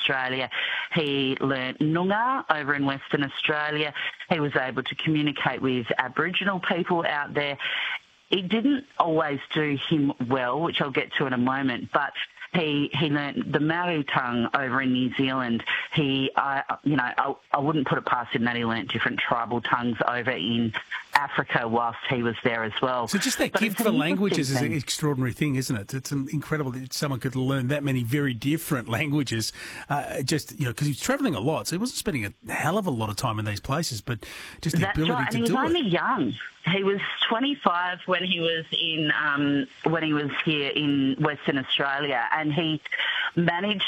Australia. He learnt Noongar over in Western Australia. He was able to communicate with Aboriginal people out there. It didn't always do him well, which I'll get to in a moment, but he learnt the Maori tongue over in New Zealand. I wouldn't put it past him that he learnt different tribal tongues over in Africa whilst he was there as well. So just that gift for languages is an extraordinary thing, isn't it? It's incredible that someone could learn that many very different languages, because he's travelling a lot, so he wasn't spending a hell of a lot of time in these places, but just the ability to do it. And he was only young. He was 25 when he was here in Western Australia, and he managed,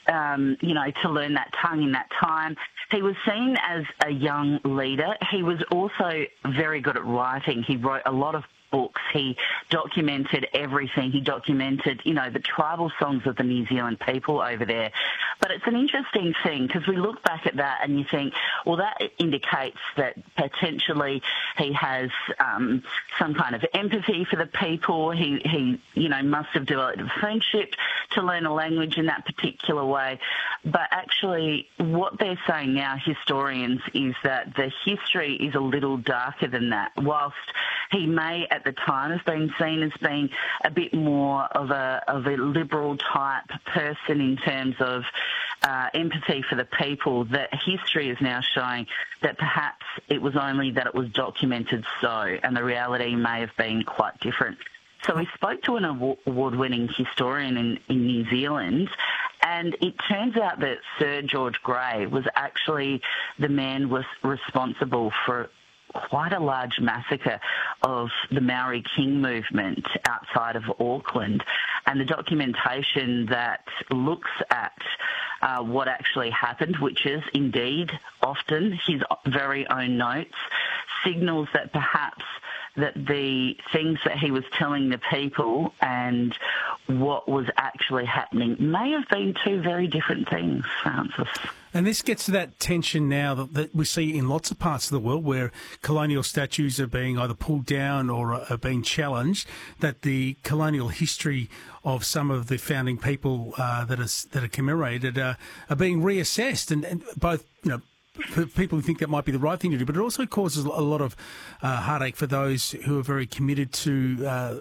to learn that tongue in that time. He was seen as a young leader. He was also very good at writing. He wrote a lot of books. He documented everything. He documented, the tribal songs of the New Zealand people over there. But it's an interesting thing because we look back at that and you think, well, that indicates that potentially he has some kind of empathy for the people. He must have developed a friendship to learn a language in that particular way. But actually, what they're saying now, historians, is that the history is a little darker than that. Whilst he may at the time have been seen as being a bit more of a liberal type person in terms of empathy for the people, that history is now showing that perhaps it was only that it was documented so, and the reality may have been quite different. So we spoke to an award-winning historian in New Zealand, and it turns out that Sir George Grey was actually the man was responsible for quite a large massacre of the Maori King movement outside of Auckland. And the documentation that looks at what actually happened, which is indeed often his very own notes, signals that perhaps that the things that he was telling the people and what was actually happening may have been two very different things, Francis. And this gets to that tension now that we see in lots of parts of the world where colonial statues are being either pulled down or are being challenged, that the colonial history of some of the founding people that are commemorated are being reassessed, and both, for people who think that might be the right thing to do, but it also causes a lot of heartache for those who are very committed to,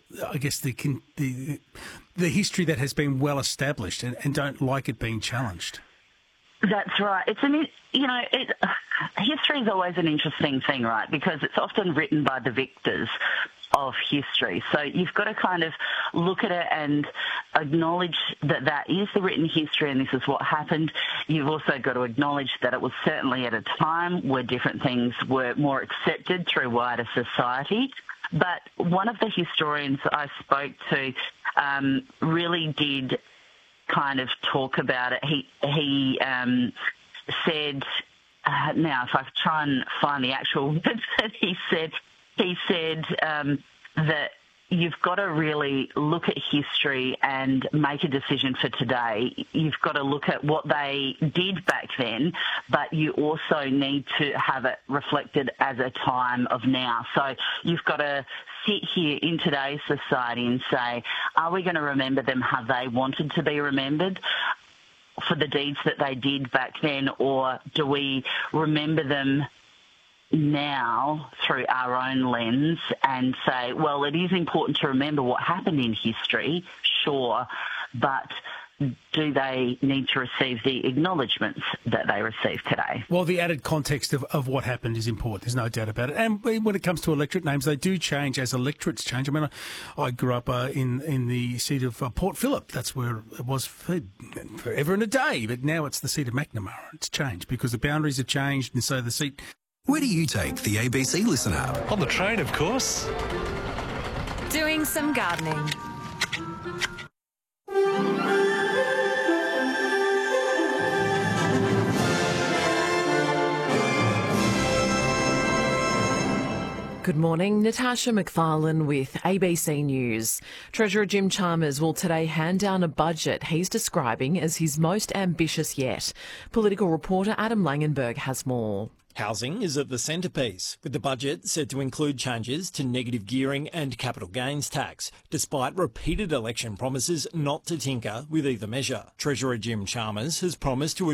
the history that has been well established and don't like it being challenged. That's right. History is always an interesting thing, right? Because it's often written by the victors of history. So you've got to kind of look at it and acknowledge that that is the written history and this is what happened. You've also got to acknowledge that it was certainly at a time where different things were more accepted through wider society. But one of the historians I spoke to really did kind of talk about it. He said, now if I try and find the actual words that he said that you've got to really look at history and make a decision for today. You've got to look at what they did back then, but you also need to have it reflected as a time of now. So you've got to sit here in today's society and say, are we going to remember them how they wanted to be remembered for the deeds that they did back then, or do we remember them now through our own lens and say, well, it is important to remember what happened in history, sure, but do they need to receive the acknowledgements that they receive today? Well, the added context of what happened is important. There's no doubt about it. And when it comes to electorate names, they do change as electorates change. I mean, I grew up in the seat of Port Phillip. That's where it was forever and a day. But now it's the seat of Macnamara. It's changed because the boundaries have changed, and so the seat... Where do you take the ABC Listen app? On the train, of course. Doing some gardening. Good morning, Natasha McFarlane with ABC News. Treasurer Jim Chalmers will today hand down a budget he's describing as his most ambitious yet. Political reporter Adam Langenberg has more. Housing is at the centrepiece, with the budget set to include changes to negative gearing and capital gains tax, despite repeated election promises not to tinker with either measure. Treasurer Jim Chalmers has promised to